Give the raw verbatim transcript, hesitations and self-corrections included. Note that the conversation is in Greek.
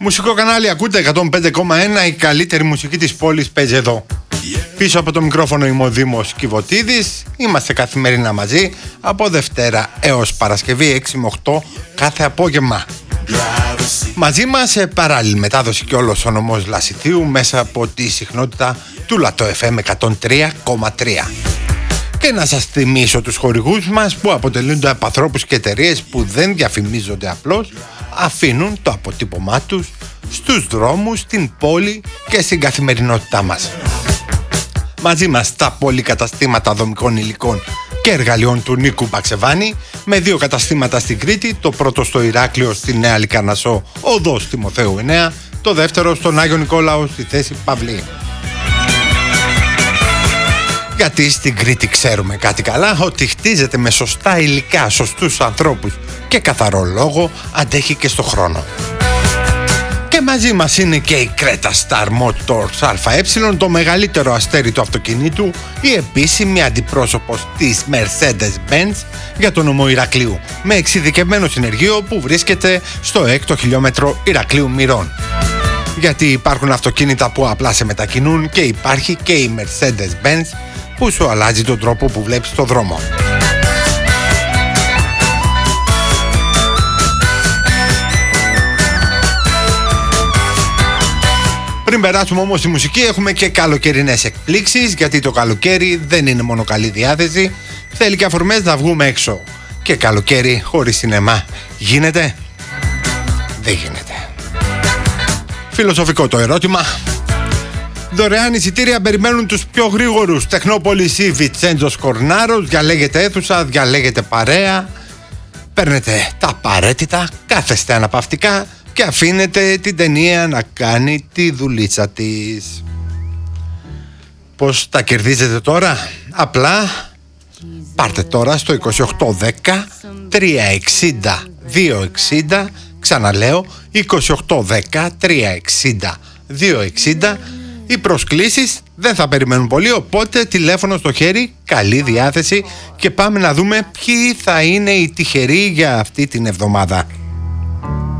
Μουσικό κανάλι ακούτε εκατόν πέντε κόμμα ένα, η καλύτερη μουσική της πόλης παίζει εδώ. Πίσω από το μικρόφωνο είμαι ο Δήμος Κιβωτίδης. Είμαστε καθημερινά μαζί από Δευτέρα έως Παρασκευή έξι με οκτώ κάθε απόγευμα. Μαζί μας σε παράλληλη μετάδοση και όλος ο νομός Λασιθίου μέσα από τη συχνότητα του Λατό εφ εμ εκατόν τρία κόμμα τρία. Και να σας θυμίσω τους χορηγούς μας που αποτελούνται από ανθρώπους και εταιρείες που δεν διαφημίζονται απλώς, αφήνουν το αποτύπωμά τους στους δρόμους, στην πόλη και στην καθημερινότητά μας. Μαζί μας τα πολυκαταστήματα δομικών υλικών και εργαλειών του Νίκου Μπαξεβάνη, με δύο καταστήματα στην Κρήτη, το πρώτο στο Ηράκλειο στη Νέα Λυκανασσό, οδός Τιμοθέου εννέα, το δεύτερο στον Άγιο Νικόλαο στη θέση Παυλή. Γιατί στην Κρήτη ξέρουμε κάτι καλά, ότι χτίζεται με σωστά υλικά, σωστούς ανθρώπους και καθαρό λόγο, αντέχει και στο χρόνο. Και μαζί μας είναι και η Creta Star Motors ΑΕ, το μεγαλύτερο αστέρι του αυτοκινήτου, η επίσημη αντιπρόσωπος της Mercedes-Benz για τον νομό Ηρακλείου, με εξειδικευμένο συνεργείο που βρίσκεται στο έκτο χιλιόμετρο Ηρακλείου Μυρών. Γιατί υπάρχουν αυτοκίνητα που απλά σε μετακινούν και υπάρχει και η Mercedes-Benz που σου αλλάζει τον τρόπο που βλέπεις το δρόμο. Πριν περάσουμε όμως στη μουσική, έχουμε και καλοκαιρινές εκπλήξεις, γιατί το καλοκαίρι δεν είναι μόνο καλή διάθεση, θέλει και αφορμές να βγούμε έξω. Και καλοκαίρι χωρίς σινεμά γίνεται? Δεν γίνεται. Φιλοσοφικό το ερώτημα. Δωρεάν εισιτήρια περιμένουν τους πιο γρήγορους. Τεχνόπολης ή Βιτσέντζος Κορνάρος, διαλέγετε αίθουσα, διαλέγετε παρέα, παίρνετε τα απαραίτητα, κάθεστε αναπαυτικά και αφήνετε την ταινία να κάνει τη δουλίτσα της. Πώς τα κερδίζετε τώρα? Απλά πάρτε τώρα στο είκοσι οκτώ δέκα τριακόσια εξήντα διακόσια εξήντα, ξαναλέω είκοσι οκτώ δέκα τριακόσια εξήντα διακόσια εξήντα. Οι προσκλήσεις δεν θα περιμένουν πολύ, οπότε τηλέφωνο στο χέρι, καλή διάθεση και πάμε να δούμε ποιοι θα είναι οι τυχεροί για αυτή την εβδομάδα.